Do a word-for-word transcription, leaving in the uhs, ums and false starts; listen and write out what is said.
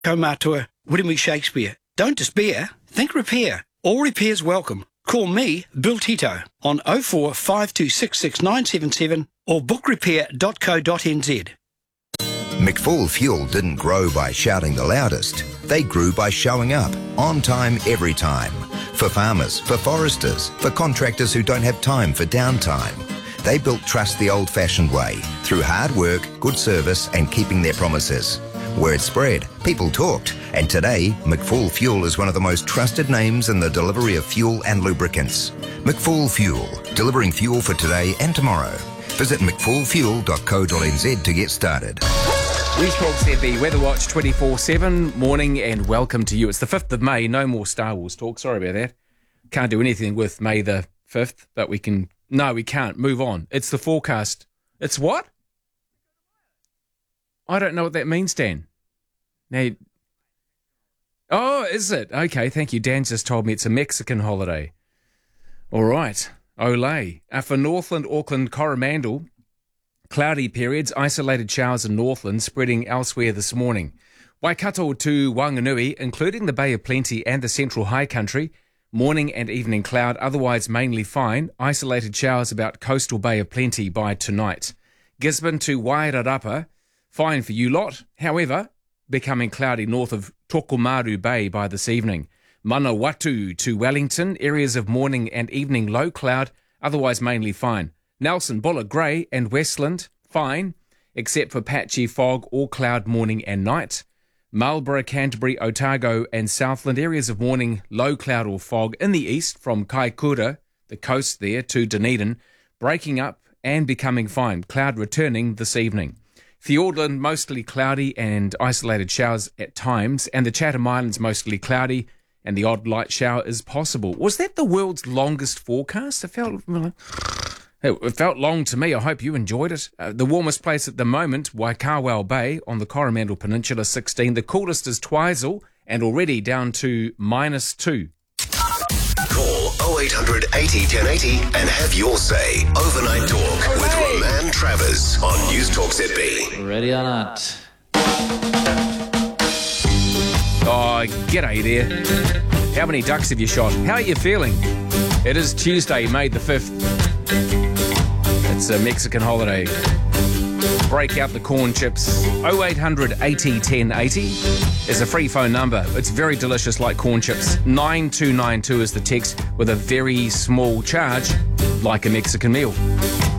Kaumatua, William Shakespeare. Don't despair, think repair. All repairs welcome. Call me, Bill Tito, on oh four five two six six nine seven seven or book repair dot co dot n z. McFall Fuel didn't grow by shouting the loudest. They grew by showing up, on time, every time. For farmers, for foresters, for contractors who don't have time for downtime. They built trust the old-fashioned way, through hard work, good service and keeping their promises. Word spread, people talked, and today, McFall Fuel is one of the most trusted names in the delivery of fuel and lubricants. McFall Fuel, delivering fuel for today and tomorrow. Visit mcfall fuel dot co dot n z to get started. News Talk Z B Weather Watch twenty-four seven, morning and welcome to you. It's the fifth of May, no more Star Wars talk, sorry about that. Can't do anything with May the fifth, but we can, no we can't, move on. It's the forecast. It's what? I don't know what that means, Dan. Now, oh, is it? Okay, thank you. Dan just told me it's a Mexican holiday. All right, Olay. Uh, for Northland, Auckland, Coromandel, cloudy periods, isolated showers in Northland, spreading elsewhere this morning. Waikato to Wanganui, including the Bay of Plenty and the Central High Country, morning and evening cloud, otherwise mainly fine. Isolated showers about coastal Bay of Plenty by tonight. Gisborne to Wairarapa, fine for you lot. However, becoming cloudy north of Tokomaru Bay by this evening. Manawatu to Wellington, areas of morning and evening low cloud, otherwise mainly fine. Nelson, Buller, Grey and Westland, fine, except for patchy fog or cloud morning and night. Marlborough, Canterbury, Otago and Southland, areas of morning low cloud or fog in the east from Kaikoura, the coast there, to Dunedin, breaking up and becoming fine. Cloud returning this evening. Fiordland, mostly cloudy and isolated showers at times, and the Chatham Islands mostly cloudy and the odd light shower is possible. Was that the world's longest forecast? It felt, it felt long to me. I hope you enjoyed it. Uh, the warmest place at the moment, Waikawao Bay on the Coromandel Peninsula, sixteen. The coolest is Twizel and already down to minus two. Call oh eight hundred eighty ten eighty and have your say. Overnight Talk with Roman Travers on News Talk Z B. Ready or not? Oh, g'day there. How many ducks have you shot? How are you feeling? It is Tuesday, May the fifth. It's a Mexican holiday. Break out the corn chips. oh eight hundred eighty ten eighty is a free phone number. It's very delicious, like corn chips. nine two nine two is the text with a very small charge, like a Mexican meal.